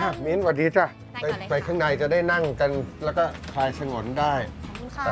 มิ้นสวัสดีจ้ะไปข้างในจะได้นั่งกันแล้วก็คลายฉงนได้ขอบคุณค่ะ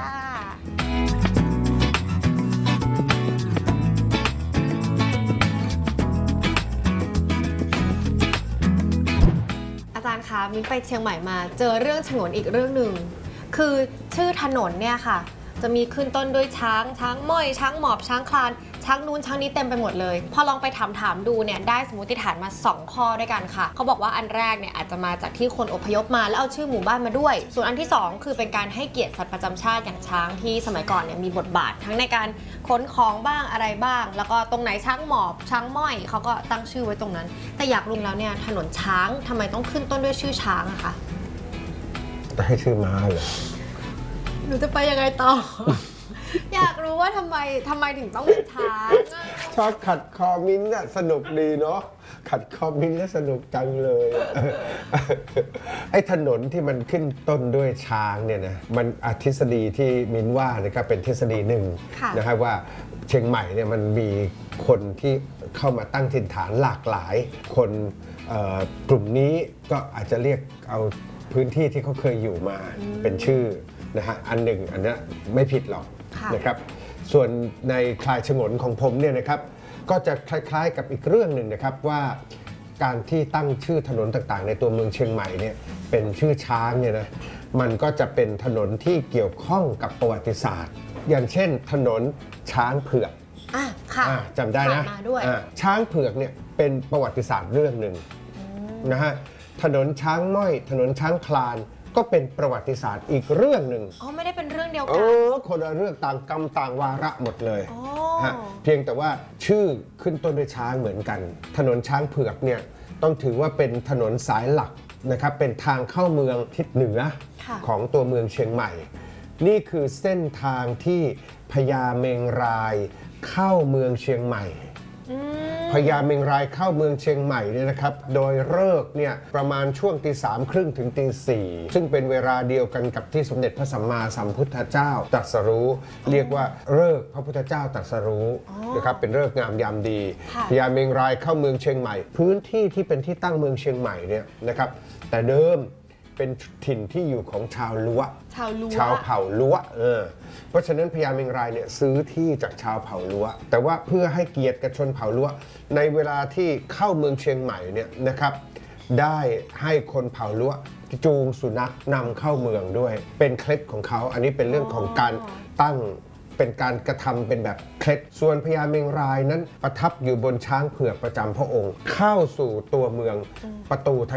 อาจารย์คะมิ้นไปเชียงใหม่มาเจอเรื่องฉงนอีกเรื่องหนึ่งคือชื่อถนนเนี่ยค่ะจะมีขึ้นต้นด้วยช้างม้อยช้างหมอบช้างคลานช้างนู้นช้างนี้เต็มไปหมดเลยพอลองไปถามดูเนี่ยได้สมมติฐานมา2ข้อด้วยกันค่ะเขาบอกว่าอันแรกเนี่ยอาจจะมาจากที่คนอพยพมาแล้วเอาชื่อหมู่บ้านมาด้วยส่วนอันที่2คือเป็นการให้เกียรติสัตว์ประจำชาติอย่างช้างที่สมัยก่อนเนี่ยมีบทบาททั้งในการขนของบ้างอะไรบ้างแล้วก็ตรงไหนช้างหมอบช้างม้อยเขาก็ตั้งชื่อไว้ตรงนั้นแต่อยากรู้แล้วเนี่ยถนนช้างทำไมต้องขึ้นต้นด้วยชื่อช้างอะคะจะให้ชื่อม้าเหรอหนูจะไปยังไงต่อ อยากรู้ว่าทำไมถึงต้องเป็นช้างชอบขัดคอมิ้นท์สนุกดีเนาะขัดคอมิ้นท์แล้วสนุกจังเลยไอ้ถนนที่มันขึ้นต้นด้วยช้างเนี่ยนะมันทฤษฎีที่มิ้นว่านะครับเป็นทฤษฎีหนึ่งนะครับว่าเชียงใหม่เนี่ยมันมีคนที่เข้ามาตั้งถิ่นฐานหลากหลายคนกลุ่มนี้ก็อาจจะเรียกเอาพื้นที่ที่เขาเคยอยู่มาเป็นชื่อนะฮะอันนี้ไม่ผิดหรอกนะครับส่วนในคลายฉงนของผมเนี่ยนะครับก็จะคล้ายๆกับอีกเรื่องหนึ่งนะครับว่าการที่ตั้งชื่อถนนต่างๆในตัวเมืองเชียงใหม่เนี่ยเป็นชื่อช้างเนี่ยนะมันก็จะเป็นถนนที่เกี่ยวข้องกับประวัติศาสตร์อย่างเช่นถนนช้างเผือกจำได้นะช้างเผือกเนี่ยเป็นประวัติศาสตร์เรื่องหนึ่งนะฮะถนนช้างม้อยถนนช้างคลานก็เป็นประวัติศาสตร์อีกเรื่องหนึ่งไม่ได้เป็นเรื่องเดียวกันคนละเรื่องต่างกรรมต่างวาระหมดเลยเพียงแต่ว่าชื่อขึ้นต้นด้วยช้างเหมือนกันถนนช้างเผือกเนี่ยต้องถือว่าเป็นถนนสายหลักนะครับเป็นทางเข้าเมืองทิศเหนือของตัวเมืองเชียงใหม่นี่คือเส้นทางที่พญาเมงรายเข้าเมืองเชียงใหม่พญาเมงรายเข้าเมืองเชียงใหม่เนี่ยนะครับโดยฤกษ์เนี่ยประมาณช่วงตี 3:30 ถึงตี 4ซึ่งเป็นเวลาเดียวกันกับที่สมเด็จพระสัมมาสัมพุทธเจ้าตรัสรู้เรียกว่าฤกษ์พระพุทธเจ้าตรัสรู้นะครับเป็นฤกษ์งามยามดีพญาเมงรายเข้าเมืองเชียงใหม่พื้นที่ที่เป็นที่ตั้งเมืองเชียงใหม่เนี่ยนะครับแต่เดิมเป็นถิ่นที่อยู่ของชาวล้วชาวเผ่าล้วเพราะฉะนั้นพญาเมงรายเนี่ยซื้อที่จากชาวเผ่าล้วแต่ว่าเพื่อให้เกียรติกับชนเผ่าล้วในเวลาที่เข้าเมืองเชียงใหม่เนี่ยนะครับได้ให้คนเผ่าล้วจูงสุนัขนำเข้าเมืองด้วยเป็นเคล็ดของเขาอันนี้เป็นเรื่องของการตั้งเป็นการกระทำเป็นแบบเคล็ดส่วนพญาเมงรายนั้นประทับอยู่บนช้างเผือกประจำพระองค์เข้าสู่ตัวเมืองประตู